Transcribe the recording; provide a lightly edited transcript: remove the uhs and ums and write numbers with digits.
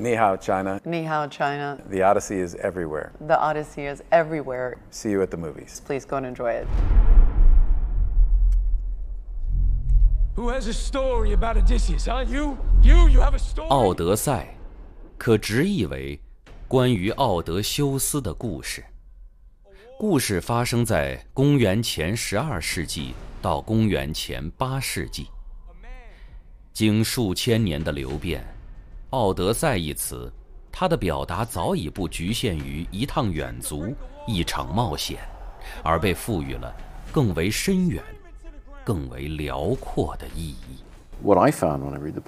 Ni hao, China. Ni hao, China. The Odyssey is everywhere. The Odyssey is everywhere. See you at the movies. Please go and enjoy it. Who has a story about Odysseus, huh? You have a story? 奥德赛可直译为关于奥德修斯的故事。故事发生在公元前12世纪到公元前8世纪。经数千年的流变，奥德赛一词，它的表达早已不局限于一趟远足、一场冒险，而被赋予了更为深远、更为辽阔的意义。 What I found when I read the